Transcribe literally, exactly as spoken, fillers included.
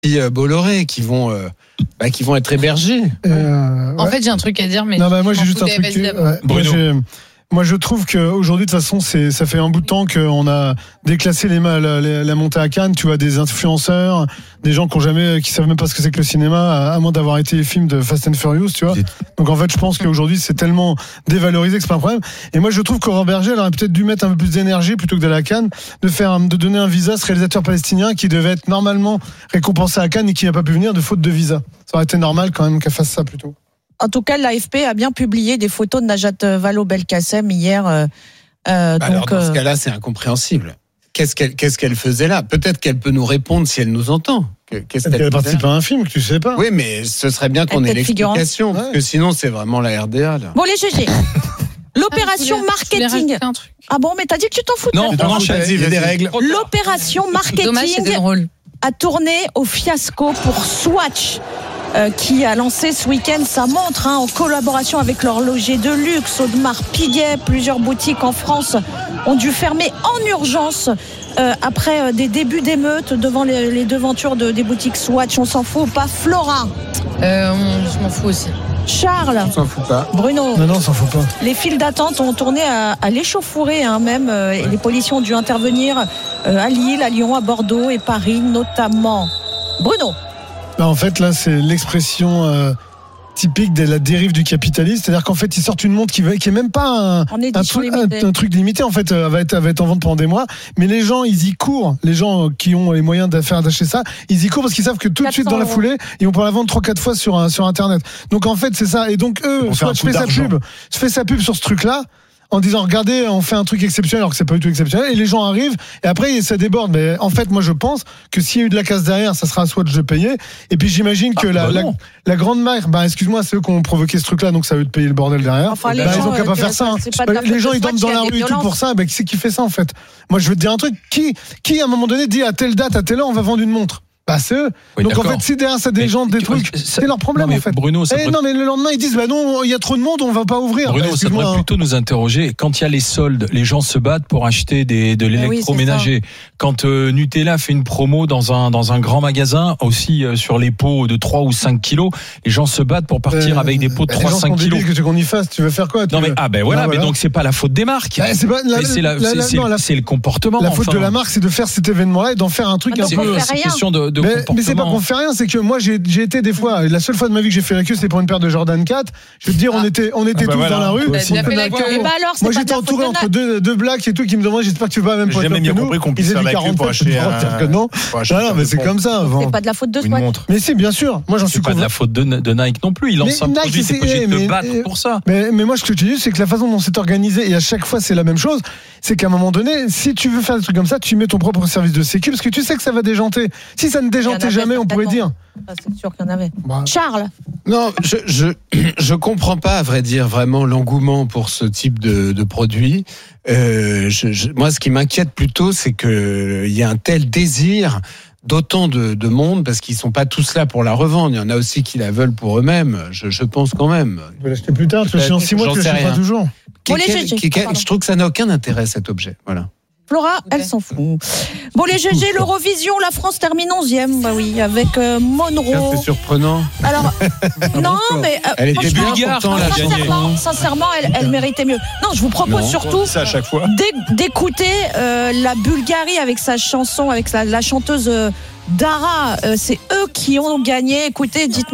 Bolloré qui vont, euh, bah, qui vont être hébergés. Euh, en ouais. fait, j'ai un truc à dire, mais. Non, bah, moi, j'ai juste un truc. Vas-y, Ouais, moi, j'ai, moi, je trouve qu'aujourd'hui, de toute façon, c'est, ça fait un bout de temps qu'on a déclassé les, la, la, la montée à Cannes. Tu vois, des influenceurs, des gens qui ont jamais, qui savent même pas ce que c'est que le cinéma, à moins d'avoir été les films de Fast and Furious, tu vois. Donc, en fait, je pense qu'aujourd'hui, c'est tellement dévalorisé que c'est pas un problème. Et moi, je trouve qu'Aurore Berger, elle aurait peut-être dû mettre un peu plus d'énergie plutôt que d'aller à Cannes, de faire, de donner un visa à ce réalisateur palestinien qui devait être normalement récompensé à Cannes et qui n'a pas pu venir de faute de visa. Ça aurait été normal quand même qu'elle fasse ça plutôt. En tout cas, l'A F P a bien publié des photos de Najat Vallaud-Belkacem hier. Euh, bah donc, alors, dans ce euh... cas-là, c'est incompréhensible. Qu'est-ce qu'elle, qu'est-ce qu'elle faisait là ? Peut-être qu'elle peut nous répondre si elle nous entend. Qu'est-ce qu'elle, qu'elle participe à un film que tu sais pas. Oui, mais ce serait bien qu'on ait l'explication, ouais. Parce que sinon, c'est vraiment la R D A. Là. Bon, les G G. L'opération ah, marketing. Ah bon, mais t'as dit que tu t'en foutais. Non, non, il y a des règles. L'opération marketing Dommage, a tourné au fiasco pour Swatch. Euh, qui a lancé ce week-end sa montre hein, en collaboration avec l'horloger de luxe Audemars Piguet. Plusieurs boutiques en France ont dû fermer en urgence euh, après euh, des débuts d'émeutes devant les, les devantures de, des boutiques Swatch. On s'en fout pas. Flora euh, on, Je m'en fous aussi. Charles on s'en fout pas. Bruno non, non, on s'en fout pas. Les files d'attente ont tourné à, à l'échauffourée hein, même. Euh, et les policiers ont dû intervenir euh, à Lille, à Lyon, à Bordeaux et Paris notamment. Bruno. Bah en fait, là, c'est l'expression euh, typique de la dérive du capitalisme. C'est-à-dire qu'en fait, ils sortent une montre qui, va, qui est même pas un, un, truc, un, un truc limité. En fait, elle va, être, elle va être en vente pendant des mois. Mais les gens, ils y courent. Les gens qui ont les moyens de faire d'acheter ça, ils y courent parce qu'ils savent que tout de suite, dans la foulée, ils vont pouvoir la vendre trois quatre fois sur, un, sur Internet. Donc, en fait, c'est ça. Et donc, eux, soit je fais sa pub, je fais sa pub sur ce truc-là, en disant regardez on fait un truc exceptionnel alors que c'est pas du tout exceptionnel et les gens arrivent et après ça déborde mais en fait moi je pense que s'il y a eu de la casse derrière ça sera à Swatch de payer et puis j'imagine que ah, la, bah la, la grande marque bah excuse-moi c'est eux qui ont provoqué ce truc là donc ça veut de payer le bordel derrière enfin, bah, gens, ils ont qu'à pas faire ça hein. Les gens ils dorment dans la rue et tout pour ça bah qui c'est qui fait ça en fait moi je veux te dire un truc qui qui à un moment donné dit à telle date à telle heure on va vendre une montre. Bah c'est eux. Oui, donc d'accord. En fait, si derrière ça des gens des trucs, ça, c'est leur problème non, en fait. Bruno, ça et peut... non mais le lendemain ils disent bah non, il y a trop de monde, on va pas ouvrir. Bruno, bah, ça devrait plutôt nous interroger. Quand il y a les soldes, les gens se battent pour acheter des, de l'électroménager. Oui, quand euh, Nutella fait une promo dans un dans un grand magasin, aussi euh, sur les pots de trois ou cinq kilos, les gens se battent pour partir euh, avec des pots de bah, trois à cinq kilos. Que tu qu'on y fasse, tu veux faire quoi tu Non veux... mais ah ben voilà, bah, voilà, mais donc c'est pas la faute des marques. Bah, c'est pas la, c'est, la, la, c'est, non, la, c'est le comportement. La faute enfin. de la marque, c'est de faire cet événement-là et d'en faire un truc ah, un peu. C'est une question de, de mais, comportement. Mais c'est pas qu'on fait rien, c'est que moi j'ai, j'ai été des fois, la seule fois de ma vie que j'ai fait la queue, c'était pour une paire de Jordan quatre. Je veux te dire, on était, on était ah bah tous voilà. dans la rue. Bah, la queue. Bah alors, moi j'étais entouré entre deux, deux blacks et tout qui me demandaient, j'espère que tu vas même pour J'ai jamais bien compris qu'on puisse faire la queue pour acheter un. Non, non, mais c'est comme ça. C'est pas de la faute de Swatch. Mais si, bien sûr. Moi j'en suis pas de la faute de Nike non plus. Il lance un produit, c'est pas obligé de te battre pour ça. Mais moi ce que je te dis, c'est que la façon dont c'est organisé et à chaque fois c'est la même chose, c'est qu'à un moment donné, si tu veux faire des trucs comme ça, tu mets ton propre service de sécu parce que tu sais que ça va déjanter. Si ça ne déjantait jamais, on pourrait dire. Ah, c'est sûr qu'il y en avait. Bah. Charles. Non, je je je comprends pas à vrai dire vraiment l'engouement pour ce type de, de produit. Euh, je, je, moi, ce qui m'inquiète plutôt, c'est que il y a un tel désir d'autant de, de monde parce qu'ils sont pas tous là pour la revendre. Il y en a aussi qui la veulent pour eux-mêmes. Je, je pense quand même. Tu peux l'acheter plus tard. Tu l'achètes en six mois, tu l'achètes pas toujours. Quel, quel, quel, quel, je trouve que ça n'a aucun intérêt cet objet. Voilà. Flora, elle s'en fout. Bon, les G G, l'Eurovision, la France termine onzième, bah oui, avec euh, Monroe. C'est surprenant. Alors, non, mais. Euh, elle était bien pourtant, la sincèrement, sincèrement elle, elle méritait mieux. Non, je vous propose non, surtout ça à chaque fois. d'écouter euh, la Bulgarie avec sa chanson, avec la, la chanteuse euh, Dara. Euh, c'est eux qui ont gagné. Écoutez, dites-moi.